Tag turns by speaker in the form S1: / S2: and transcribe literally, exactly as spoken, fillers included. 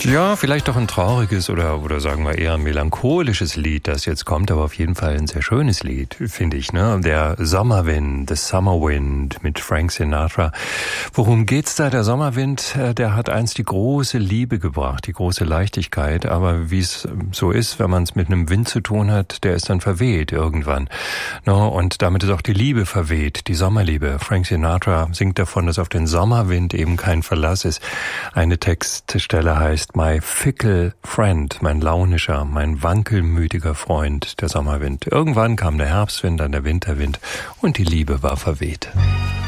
S1: Ja, vielleicht doch ein trauriges oder, oder sagen wir eher ein melancholisches Lied, das jetzt kommt, aber auf jeden Fall ein sehr schönes Lied, finde ich, ne? Der Sommerwind, The Summer Wind mit Frank Sinatra. Worum geht's da? Der Sommerwind, der hat einst die große Liebe gebracht, die große Leichtigkeit, aber wie es so ist, wenn man es mit einem Wind zu tun hat, der ist dann verweht irgendwann. No, und damit ist auch die Liebe verweht, die Sommerliebe. Frank Sinatra singt davon, dass auf den Sommerwind eben kein Verlass ist. Eine Textstelle heißt My Fickle Friend, mein launischer, mein wankelmütiger Freund, der Sommerwind. Irgendwann kam der Herbstwind, dann der Winterwind und die Liebe war verweht.